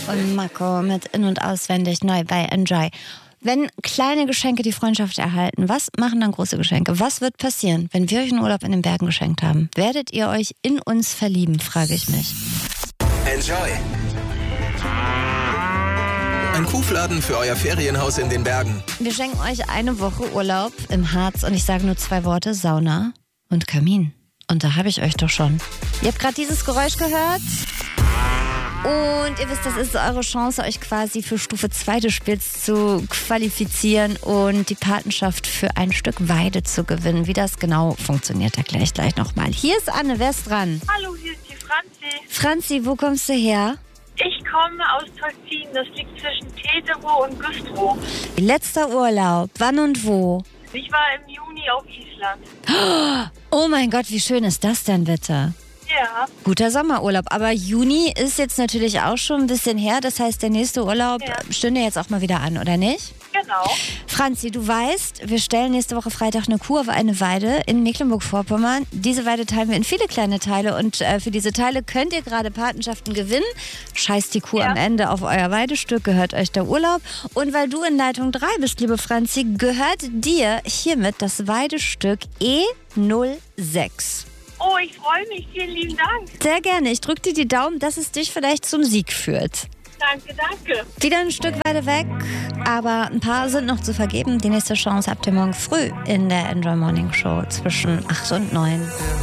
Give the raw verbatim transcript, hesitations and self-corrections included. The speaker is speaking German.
und Marco mit In- und Auswendig neu bei Enjoy. Wenn kleine Geschenke die Freundschaft erhalten, was machen dann große Geschenke? Was wird passieren, wenn wir euch einen Urlaub in den Bergen geschenkt haben? Werdet ihr euch in uns verlieben, frage ich mich. Enjoy. Ein Kuhfladen für euer Ferienhaus in den Bergen. Wir schenken euch eine Woche Urlaub im Harz und ich sage nur zwei Worte: Sauna und Kamin. Und da habe ich euch doch schon. Ihr habt gerade dieses Geräusch gehört? Und ihr wisst, das ist eure Chance, euch quasi für Stufe zwei des Spiels zu qualifizieren und die Patenschaft für ein Stück Weide zu gewinnen. Wie das genau funktioniert, erkläre ich gleich nochmal. Hier ist Anne, wer ist dran? Hallo, hier ist die Franzi. Franzi, wo kommst du her? Ich komme aus Tolzin, das liegt zwischen Teterow und Güstrow. Letzter Urlaub, wann und wo? Ich war im Juni auf Island. Oh mein Gott, wie schön ist das denn bitte? Ja. Guter Sommerurlaub, aber Juni ist jetzt natürlich auch schon ein bisschen her. Das heißt, der nächste Urlaub Ja. stünde jetzt auch mal wieder an, oder nicht? Genau. Franzi, du weißt, wir stellen nächste Woche Freitag eine Kuh auf eine Weide in Mecklenburg-Vorpommern. Diese Weide teilen wir in viele kleine Teile und äh, für diese Teile könnt ihr gerade Patenschaften gewinnen. Scheißt die Kuh Ja. am Ende auf euer Weidestück, gehört euch der Urlaub. Und weil du in Leitung drei bist, liebe Franzi, gehört dir hiermit das Weidestück E null sechs. Oh, ich freue mich. Vielen lieben Dank. Sehr gerne. Ich drücke dir die Daumen, dass es dich vielleicht zum Sieg führt. Danke, danke. Wieder ein Stück weiter weg, aber ein paar sind noch zu vergeben. Die nächste Chance habt ihr morgen früh in der Enjoy Morning Show zwischen acht und neun.